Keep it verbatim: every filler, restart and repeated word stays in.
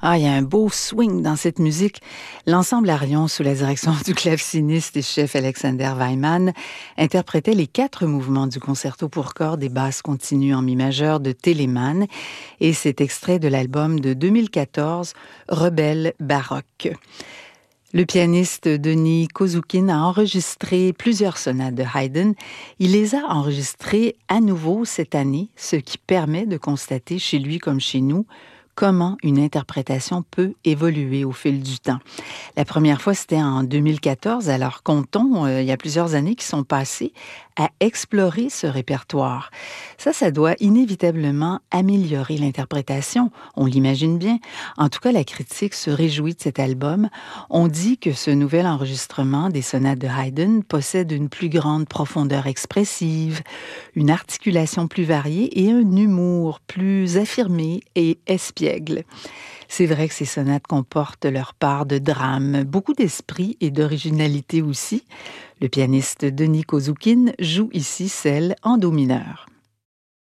Ah, il y a un beau swing dans cette musique. L'ensemble Arion, sous la direction du claveciniste et chef Alexander Weimann, interprétait les quatre mouvements du concerto pour cordes et basses continues en mi majeur de Telemann, et c'est extrait de l'album de deux mille quatorze, Rebelle baroque. Le pianiste Denis Kozoukin a enregistré plusieurs sonates de Haydn. Il les a enregistrées à nouveau cette année, ce qui permet de constater chez lui comme chez nous comment une interprétation peut évoluer au fil du temps. La première fois, c'était en deux mille quatorze, alors comptons, euh, il y a plusieurs années qui sont passées, à explorer ce répertoire. Ça, ça doit inévitablement améliorer l'interprétation, on l'imagine bien. En tout cas, la critique se réjouit de cet album. On dit que ce nouvel enregistrement des sonates de Haydn possède une plus grande profondeur expressive, une articulation plus variée et un humour plus affirmé et espiègle. C'est vrai que ces sonates comportent leur part de drame, beaucoup d'esprit et d'originalité aussi. Le pianiste Denis Kozoukin joue ici celle en do mineur.